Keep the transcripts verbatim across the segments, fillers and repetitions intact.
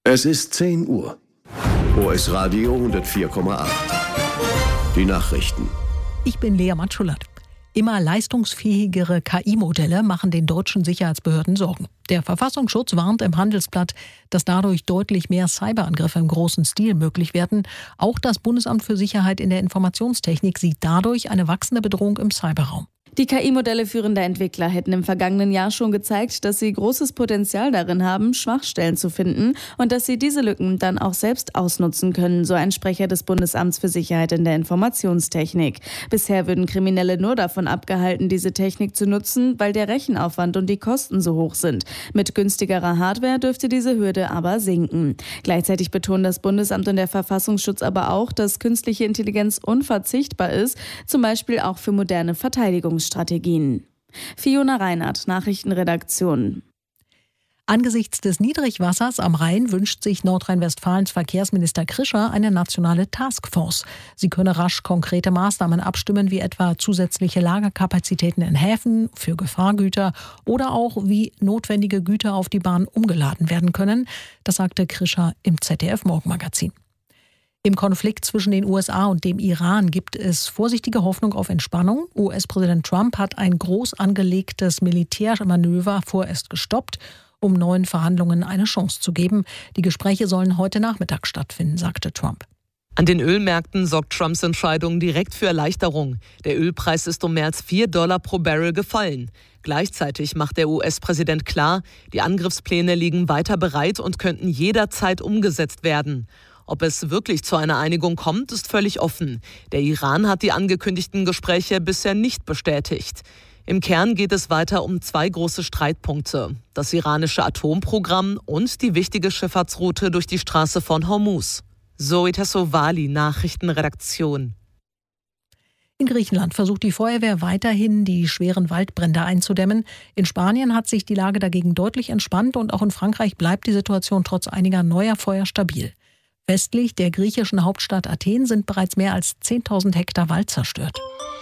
Es ist zehn Uhr. O S Radio hundertvier Komma acht. Die Nachrichten. Ich bin Lea Matschulat. Immer leistungsfähigere K I-Modelle machen den deutschen Sicherheitsbehörden Sorgen. Der Verfassungsschutz warnt im Handelsblatt, dass dadurch deutlich mehr Cyberangriffe im großen Stil möglich werden. Auch das Bundesamt für Sicherheit in der Informationstechnik sieht dadurch eine wachsende Bedrohung im Cyberraum. Die K I-Modelle führender Entwickler hätten im vergangenen Jahr schon gezeigt, dass sie großes Potenzial darin haben, Schwachstellen zu finden und dass sie diese Lücken dann auch selbst ausnutzen können, so ein Sprecher des Bundesamts für Sicherheit in der Informationstechnik. Bisher würden Kriminelle nur davon abgehalten, diese Technik zu nutzen, weil der Rechenaufwand und die Kosten so hoch sind. Mit günstigerer Hardware dürfte diese Hürde aber sinken. Gleichzeitig betonen das Bundesamt und der Verfassungsschutz aber auch, dass künstliche Intelligenz unverzichtbar ist, zum Beispiel auch für moderne Verteidigungsstrategien. Strategien. Fiona Reinhardt, Nachrichtenredaktion. Angesichts des Niedrigwassers am Rhein wünscht sich Nordrhein-Westfalens Verkehrsminister Krischer eine nationale Taskforce. Sie könne rasch konkrete Maßnahmen abstimmen, wie etwa zusätzliche Lagerkapazitäten in Häfen für Gefahrgüter oder auch wie notwendige Güter auf die Bahn umgeladen werden können. Das sagte Krischer im Z D F-Morgenmagazin. Im Konflikt zwischen den U S A und dem Iran gibt es vorsichtige Hoffnung auf Entspannung. U S-Präsident Trump hat ein groß angelegtes Militärmanöver vorerst gestoppt, um neuen Verhandlungen eine Chance zu geben. Die Gespräche sollen heute Nachmittag stattfinden, sagte Trump. An den Ölmärkten sorgt Trumps Entscheidung direkt für Erleichterung. Der Ölpreis ist um mehr als vier Dollar pro Barrel gefallen. Gleichzeitig macht der U S-Präsident klar, die Angriffspläne liegen weiter bereit und könnten jederzeit umgesetzt werden. Ob es wirklich zu einer Einigung kommt, ist völlig offen. Der Iran hat die angekündigten Gespräche bisher nicht bestätigt. Im Kern geht es weiter um zwei große Streitpunkte: das iranische Atomprogramm und die wichtige Schifffahrtsroute durch die Straße von Hormuz. Zoe Tassovali, Nachrichtenredaktion. In Griechenland versucht die Feuerwehr weiterhin, die schweren Waldbrände einzudämmen. In Spanien hat sich die Lage dagegen deutlich entspannt und auch in Frankreich bleibt die Situation trotz einiger neuer Feuer stabil. Westlich der griechischen Hauptstadt Athen sind bereits mehr als zehntausend Hektar Wald zerstört.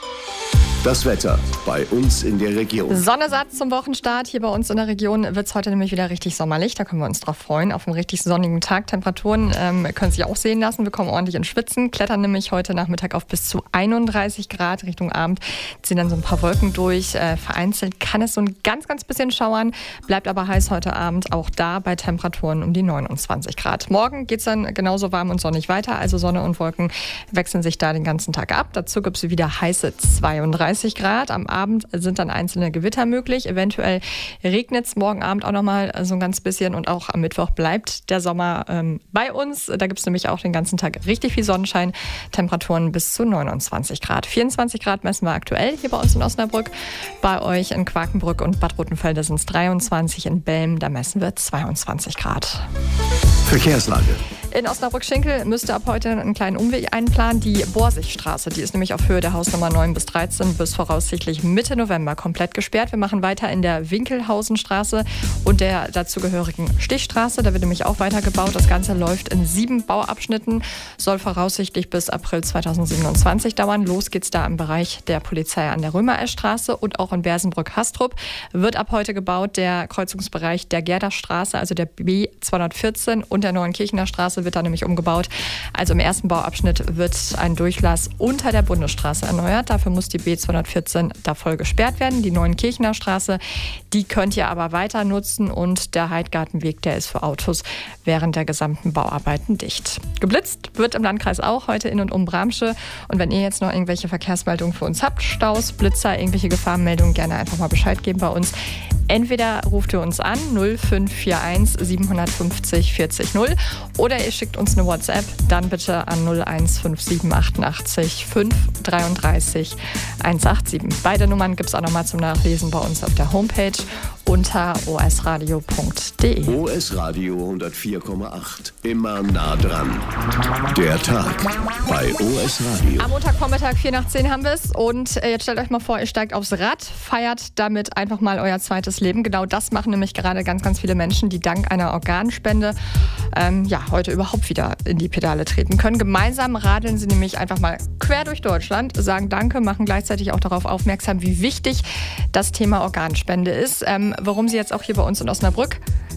Das Wetter bei uns in der Region. Sonne satt zum Wochenstart. Hier bei uns in der Region wird es heute nämlich wieder richtig sommerlich. Da können wir uns drauf freuen. Auf einen richtig sonnigen Tag. Temperaturen ähm, können sich auch sehen lassen. Wir kommen ordentlich ins Schwitzen. Klettern nämlich heute Nachmittag auf bis zu einunddreißig Grad. Richtung Abend ziehen dann so ein paar Wolken durch. Äh, vereinzelt kann es so ein ganz, ganz bisschen schauern. Bleibt aber heiß heute Abend. Auch da bei Temperaturen um die neunundzwanzig Grad. Morgen geht es dann genauso warm und sonnig weiter. Also Sonne und Wolken wechseln sich da den ganzen Tag ab. Dazu gibt es wieder heiße zweiunddreißig Grad. Am Abend sind dann einzelne Gewitter möglich. Eventuell regnet es morgen Abend auch nochmal so ein ganz bisschen. Und auch am Mittwoch bleibt der Sommer ähm, bei uns. Da gibt es nämlich auch den ganzen Tag richtig viel Sonnenschein. Temperaturen bis zu neunundzwanzig Grad. vierundzwanzig Grad messen wir aktuell hier bei uns in Osnabrück. Bei euch in Quakenbrück und Bad Rotenfelde sind es dreiundzwanzig. In Belm, da messen wir zweiundzwanzig Grad. Verkehrslage. In Osnabrück-Schinkel müsste ab heute einen kleinen Umweg einplanen. Die Borsigstraße, die ist nämlich auf Höhe der Hausnummer neun bis dreizehn bis voraussichtlich Mitte November komplett gesperrt. Wir machen weiter in der Winkelhausenstraße und der dazugehörigen Stichstraße. Da wird nämlich auch weiter gebaut. Das Ganze läuft in sieben Bauabschnitten, soll voraussichtlich bis April zweitausendsiebenundzwanzig dauern. Los geht's da im Bereich der Polizei an der Römer-Esch-Straße und auch in Bersenbrück-Hastrup wird ab heute gebaut. Der Kreuzungsbereich der Gerderstraße, also der B zweihundertvierzehn und der Neuenkirchener Straße wird da nämlich umgebaut. Also im ersten Bauabschnitt wird ein Durchlass unter der Bundesstraße erneuert. Dafür muss die B zweihundertvierzehn da voll gesperrt werden. Die Neuenkirchener Straße, die könnt ihr aber weiter nutzen und der Heidgartenweg, der ist für Autos während der gesamten Bauarbeiten dicht. Geblitzt wird im Landkreis auch heute in und um Bramsche. Und wenn ihr jetzt noch irgendwelche Verkehrsmeldungen für uns habt, Staus, Blitzer, irgendwelche Gefahrenmeldungen, gerne einfach mal Bescheid geben bei uns. Entweder ruft ihr uns an null fünf vier eins sieben fünf null vierzig null oder ihr schickt uns eine WhatsApp, dann bitte an null eins fünf sieben achtundachtzig fünf dreiunddreißig hundertsiebenundachtzig. Beide Nummern gibt es auch nochmal zum Nachlesen bei uns auf der Homepage unter o s radio punkt d e. O S Radio hundertvier Komma acht. Immer nah dran. Der Tag bei O S Radio. Am Montagvormittag vier nach zehn haben wir es und jetzt stellt euch mal vor, ihr steigt aufs Rad, feiert damit einfach mal euer zweites Leben. Genau das machen nämlich gerade ganz, ganz viele Menschen, die dank einer Organspende ähm, ja, heute überhaupt wieder in die Pedale treten können. Gemeinsam radeln sie nämlich einfach mal quer durch Deutschland, sagen Danke, machen gleichzeitig auch darauf aufmerksam, wie wichtig das Thema Organspende ist. Ähm, warum sie jetzt auch hier bei uns in Osnabrück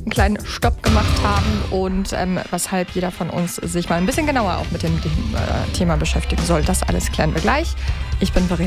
einen kleinen Stopp gemacht haben und ähm, weshalb jeder von uns sich mal ein bisschen genauer auch mit dem, dem äh, Thema beschäftigen soll. Das alles klären wir gleich. Ich bin Verena.